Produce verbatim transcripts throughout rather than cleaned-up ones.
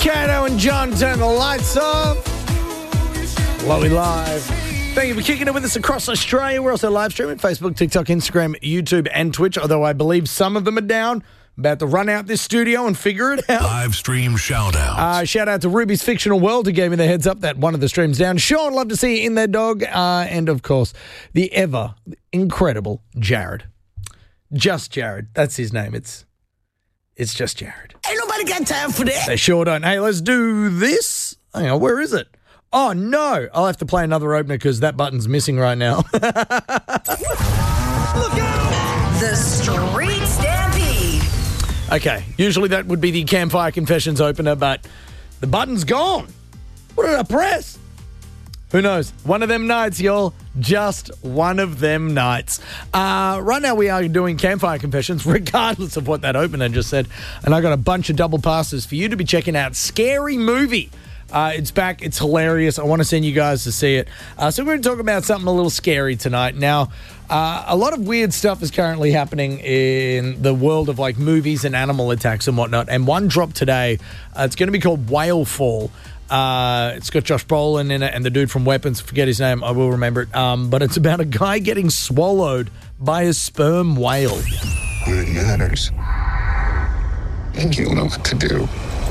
Kato and John turn the lights off. Lowy Live. Thank you for kicking it with us across Australia. We're also live streaming Facebook, TikTok, Instagram, YouTube, and Twitch, although I believe some of them are down. About to run out this studio and figure it out. Live stream shout-outs. Uh, shout out to Ruby's Fictional World who gave me the heads up that one of the streams down. Sean, love to see you in there, dog. Uh, and, of course, the ever incredible Jared. Just Jared. That's his name. It's it's just Jared. Ain't nobody got time for that. They sure don't. Hey, let's do this. Hang on, where is it? Oh, no. I'll have to play another opener because that button's missing right now. Look out! The Street Stampede. Okay, usually that would be the Campfire Confessions opener, but the button's gone. What did I press? Who knows? One of them nights, y'all. Just one of them nights. Uh, right now we are doing Campfire Confessions, regardless of what that opener just said. And I got a bunch of double passes for you to be checking out. Scary Movie. Uh, it's back. It's hilarious. I want to send you guys to see it. Uh, so we're going to talk about something a little scary tonight. Now, uh, a lot of weird stuff is currently happening in the world of like movies and animal attacks and whatnot. And one dropped today. Uh, it's going to be called Whale Fall. Uh, it's got Josh Brolin in it and the dude from Weapons. Forget his name. I will remember it. Um, but it's about a guy getting swallowed by a sperm whale. It matters. And you'll know what to do.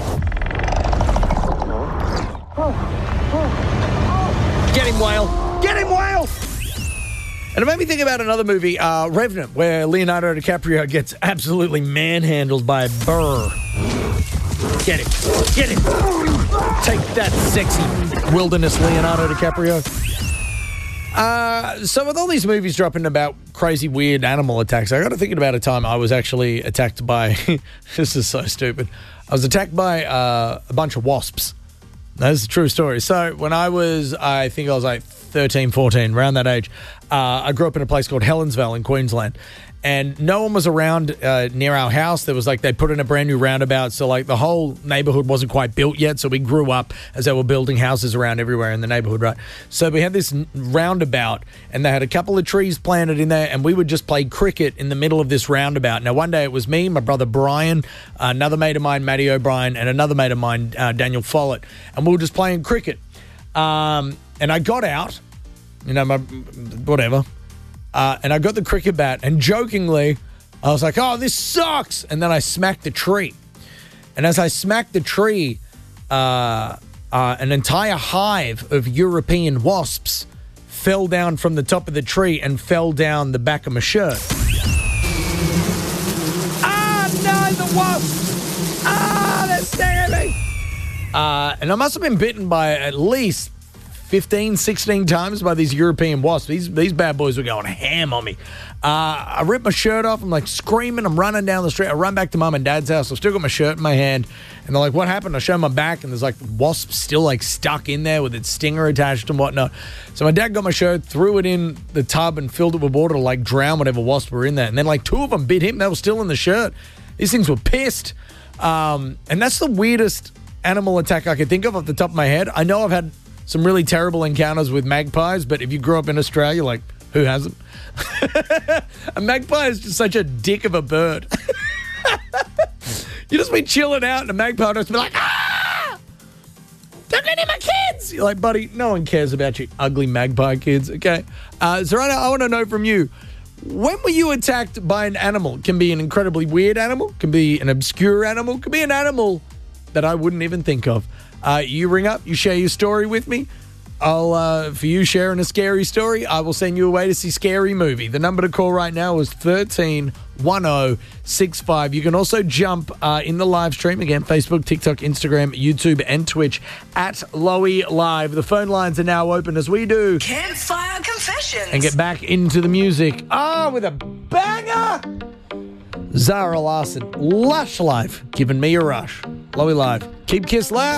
Get him, whale. Get him, whale. And it made me think about another movie, uh, Revenant, where Leonardo DiCaprio gets absolutely manhandled by a burr. Get him. Get him. Take that, sexy wilderness Leonardo DiCaprio. Uh, so with all these movies dropping about crazy, weird animal attacks, I got to thinking about a time I was actually attacked by, this is so stupid, I was attacked by uh, a bunch of wasps. That's a true story. So when I was, I think I was like thirteen, fourteen, around that age, uh, I grew up in a place called Helensvale in Queensland. And no one was around uh, near our house. There was like, they put in a brand new roundabout. So like the whole neighborhood wasn't quite built yet. So we grew up as they were building houses around everywhere in the neighborhood, right? So we had this roundabout and they had a couple of trees planted in there and we would just play cricket in the middle of this roundabout. Now, one day it was me, my brother Brian, another mate of mine, Matty O'Brien, and another mate of mine, uh, Daniel Follett. And we were just playing cricket. Um, and I got out, you know, my whatever. Uh, and I got the cricket bat, and jokingly, I was like, oh, this sucks. And then I smacked the tree. And as I smacked the tree, uh, uh, an entire hive of European wasps fell down from the top of the tree and fell down the back of my shirt. Ah, no, the wasps! Ah, they're stinging me! Uh, and I must have been bitten by at least fifteen, sixteen times by these European wasps. These these bad boys were going ham on me. Uh, I ripped my shirt off. I'm like screaming. I'm running down the street. I run back to mum and dad's house. I've still got my shirt in my hand. And they're like, what happened? I show my back and there's like wasps still like stuck in there with its stinger attached and whatnot. So my dad got my shirt, threw it in the tub and filled it with water to like drown whatever wasps were in there. And then like two of them bit him. They were still in the shirt. These things were pissed. Um, and that's the weirdest animal attack I could think of off the top of my head. I know I've had some really terrible encounters with magpies, but if you grew up in Australia, like, who hasn't? A magpie is just such a dick of a bird. You just be chilling out and a magpie will just be like, ah! Don't get near my kids! You're like, buddy, no one cares about you ugly magpie kids, okay? Uh, so right now, I want to know from you, when were you attacked by an animal? It can be an incredibly weird animal, can be an obscure animal, can be an animal that I wouldn't even think of. Uh, you ring up, you share your story with me. I'll, uh, for you sharing a scary story, I will send you away to see Scary Movie. The number to call right now is one three one zero six five. You can also jump uh, in the live stream, again, Facebook, TikTok, Instagram, YouTube, and Twitch at Lowy Live. The phone lines are now open as we do Campfire Confessions. and get back into the music. Ah, oh, with a banger! Zara Larsson, Lush Life, giving me a rush. Lowy Live. Keep Kiss loud.